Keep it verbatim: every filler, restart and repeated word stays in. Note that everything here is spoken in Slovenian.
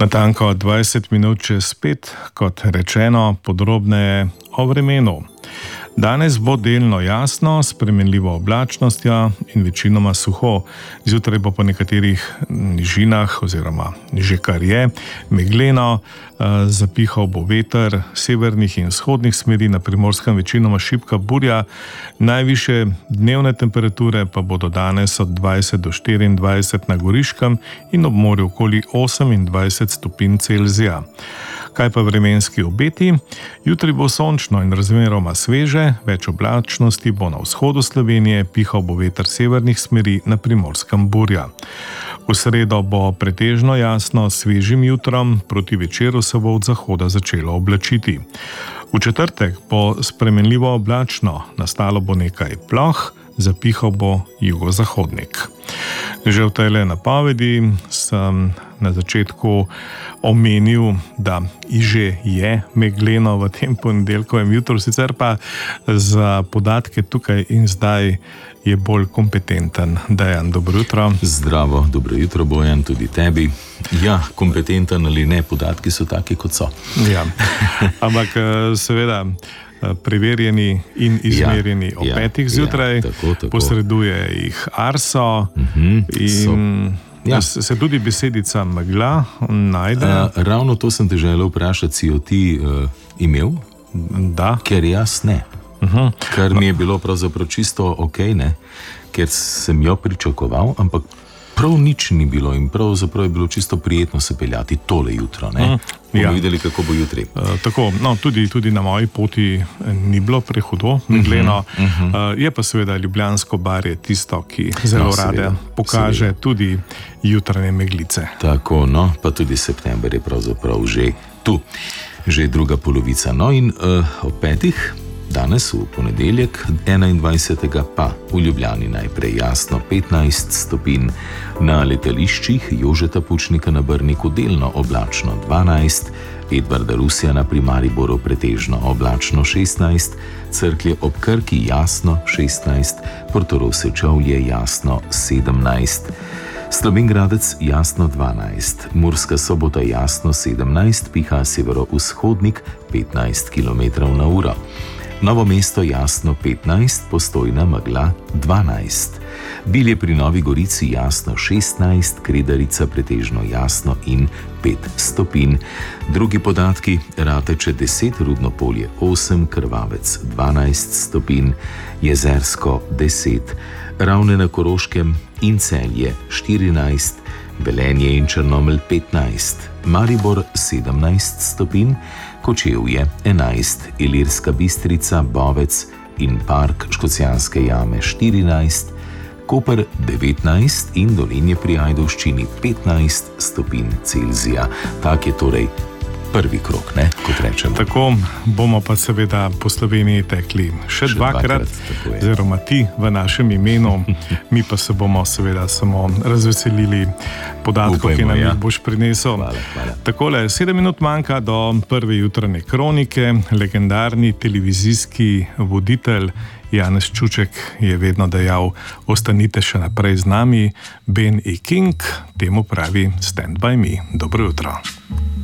Natanko dvajset minut čez pet, kot rečeno, podrobneje o vremenu. Danes bo delno jasno, s spremenljivo oblačnostjo in večinoma suho. Zjutraj bo po nekaterih nižinah, oziroma že kar je, megleno, zapihal bo veter severnih in vzhodnih smeri, na Primorskem večinoma šibka burja. Najvišje dnevne temperature pa bodo danes od dvajset do štiriindvajset na Goriškem in ob morju okoli osemindvajset stopinj Celzija. Kaj pa vremenski obeti? Jutri bo sončno in razmeroma sveže, več oblačnosti bo na vzhodu Slovenije, pihal bo veter severnih smeri, na Primorskem burja. V sredo bo pretežno jasno, s svežim jutrom, proti večeru se bo od zahoda začelo oblačiti. V četrtek bo spremenljivo oblačno, nastalo bo nekaj ploh, zapihal bo jugozahodnik. Že v tejle napovedi sem na začetku omenil, da že je megleno v tem ponedeljkovem jutru, sicer pa za podatke tukaj in zdaj je bolj kompetenten Dejan. Dobro jutro. Zdravo, dobro jutro, Bojan, tudi tebi. Ja, kompetenten ali ne, podatki so taki, kot so. Ja, ampak seveda preverjeni in izmerjeni ja, ob ja, petih zjutraj, ja, tako, tako. Posreduje jih Arso uh-huh, in ja. se tudi besedica megla najde. Uh, ravno to sem te želel vprašati, si jo ti uh, imel? Da. Ker jaz ne. Uh-huh. Kar mi je bilo pravzaprav čisto ok, ne? Ker sem jo pričakoval, ampak prav nič ni bilo in pravzaprav je bilo čisto prijetno se peljati tole jutro. Ne? Uh, Bomo ja. videli, kako bo jutri. Uh, tako, no, tudi, tudi na moji poti ni bilo prehudo megleno. Uh-huh, uh-huh. Uh, je pa seveda Ljubljansko barje tisto, ki zelo no, rade pokaže seveda. Tudi jutranje meglice. Tako, no, pa tudi september je pravzaprav že tu, že druga polovica. No in uh, ob petih, danes v ponedeljek, enaindvajsetega pa v Ljubljani najprej jasno petnajst stopinj, na letališčih Jožeta Pučnika na Brniku delno oblačno dvanajst, Edvarda Rusjana pri Mariboru pretežno oblačno šestnajst, Cerklje ob Krki jasno šestnajst, Portorož Sečovlje jasno sedemnajst, Slovenj Gradec jasno dvanajst, Murska Sobota jasno sedemnajst, piha severovzhodnik petnajst kilometrov na uro. Novo mesto jasno petnajst, Postojna megla dvanajst. Bilje pri Novi Gorici jasno šestnajst, Kredarica pretežno jasno in pet stopinj. Drugi podatki: Rateče deset, Rudno Polje osem, Krvavec dvanajst stopinj, Jezersko deset, Ravne na Koroškem in Celje štirinajst, Velenje in Črnomelj petnajst, Maribor sedemnajst stopinj, Kočevje enajst, Ilirska Bistrica, Bovec in Park Škocjanske jame štirinajst, Koper devetnajst in Dolenje pri Ajdovščini petnajst stopinj Celzija. Tak je torej prvi krok, ne, kot rečemo. Tako bomo pa seveda po Sloveniji tekli še, še dvakrat, oziroma ti v našem imenu, mi pa se bomo seveda samo razveselili podatkov, ki nam jih ja. boš prinesel. Hvala, hvala. Takole, sedem minut manjka do prve jutranje kronike. Legendarni televizijski voditelj Janez Čuček je vedno dejal: ostanite še naprej z nami. Ben E. King temu pravi Stand by me. Dobro jutro.